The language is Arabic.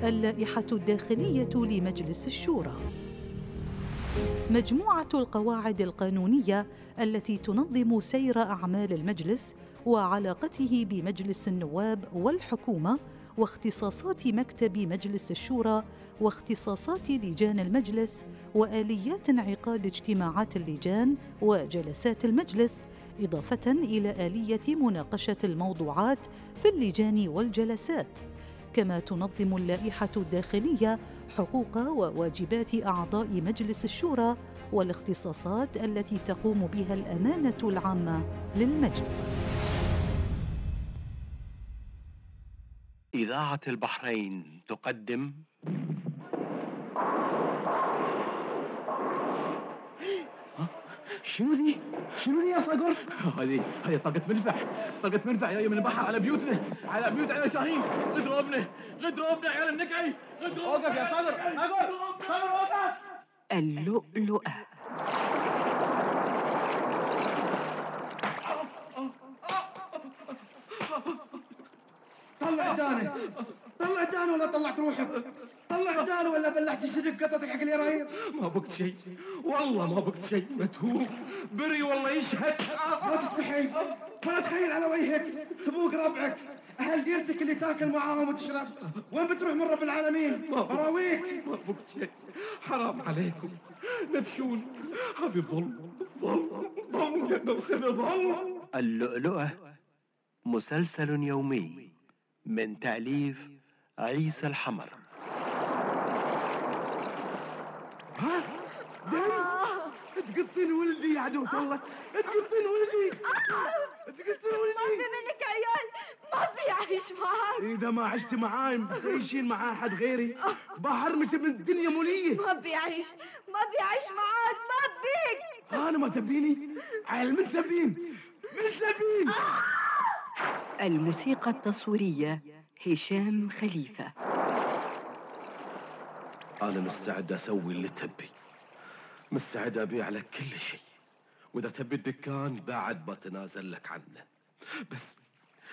اللائحة الداخلية لمجلس الشورى. مجموعة القواعد القانونية التي تنظم سير أعمال المجلس وعلاقته بمجلس النواب والحكومة، واختصاصات مكتب مجلس الشورى، واختصاصات لجان المجلس، وآليات انعقاد اجتماعات اللجان وجلسات المجلس، إضافة إلى آلية مناقشة الموضوعات في اللجان والجلسات. كما تنظم اللائحة الداخلية حقوق وواجبات أعضاء مجلس الشورى والاختصاصات التي تقوم بها الأمانة العامة للمجلس. إذاعة البحرين تقدم شنو ذي يا صقر؟ هذه طاقة منفع جاية من البحر على بيوتنا، على بيوت على شاهين. غدروبنا يا عيال النكعي. اوقف يا صقر، صقر اوقف. اللؤلؤة. طلع دانه ولا طلعت روحك؟ طلع دانه ولا بلعت الشرك قطتك حق اليراير؟ ما بقت شيء، والله ما بقت شيء. متهوب بري والله يشهد. ما تستحي ولا تخيل على وجهك تبوق ربعك، أهل ديرتك اللي تاكل معاهم وتشرب. وين بتروح من رب العالمين؟ براويك. ما بقت شيء. حرام عليكم نبشون. هذه ظلم يا ناخذ ظلم. اللؤلؤة مسلسل يومي من تأليف عيسى الحمر. تقطين ولدي يا عدو الله، تقطين ولدي. ما في منك عيال، ما بيعيش معاك. إذا ما عشت معاي تعيشين مع أحد غيري بحرمك من الدنيا مولية. ما بيعيش معاك، ما بيك. أنا ما تبيني عيل. من تبين الموسيقى التصويرية هشام خليفة. أنا مستعد أسوي اللي تبي، مستعد أبيع لك كل شيء، وإذا تبي الدكان بعد بتنازل لك عنه.